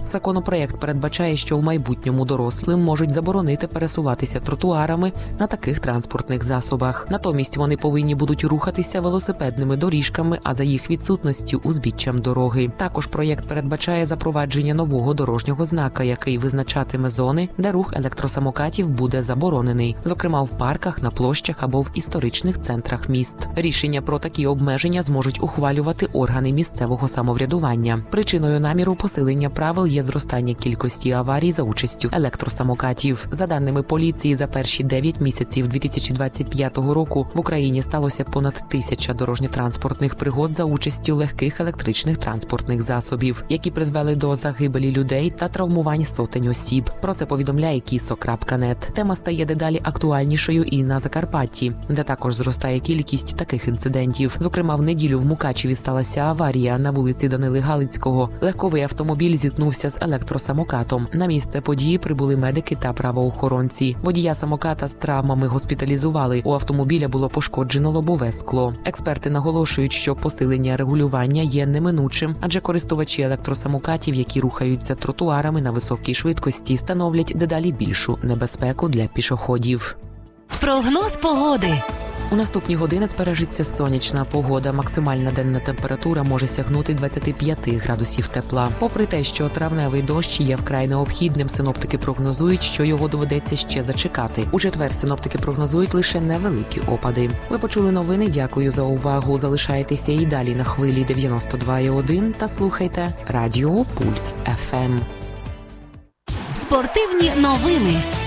Законопроєкт передбачає, що в майбутньому дорослим можуть заборонити пересуватися тротуарами на таких транспортних засобах. Натомість вони повинні будуть рухатися велосипедними доріжками, а за їх відсутності – узбіччям дороги. Також проєкт передбачає запровадження нового дорожнього знака, який визначатиме зони, де рух електросамокатів буде заборонений, зокрема в парках, на площах або в історичних центрах міст. Рішення про такі обмеження зможуть ухвалювати органи місцевого самоврядування. Причиною наміру посилення правил є зростання кількості аварій за участю електросамокатів. За даними поліції, за перші 9 місяців 2025 року в Україні сталося понад 1000 дорожньо-транспортних пригод за участю легких електричних транспортних засобів, які призвели до загибелі людей та травмувань сотень осіб. Про це повідомляє kiso.net. Тема стає дедалі актуальнішою і на Закарпатті, де також зростає кількість таких інцидентів. Зокрема, в неділю в Мукачеві сталася аварія на вулиці Данили Галицького. Легковий автомобіль зіткнувся з електросамокатом. На місце події прибули медики та правоохоронці. Водія самоката з травмами госпіталізували. У автомобіля було пошкоджено лобове скло. Експерти наголошують, що посилення регулювання є неминучим, адже користувачі електросамокатів, які рухаються тротуарами на високій швидкості, становлять дедалі більшу небезпеку для пішоходів. Прогноз погоди. У наступні години збережеться сонячна погода. Максимальна денна температура може сягнути 25 градусів тепла. Попри те, що травневий дощ є вкрай необхідним, синоптики прогнозують, що його доведеться ще зачекати. У четвер синоптики прогнозують лише невеликі опади. Ви почули новини, дякую за увагу. Залишайтеся і далі на хвилі 92,1 та слухайте Радіо Пульс ФМ. Спортивні новини.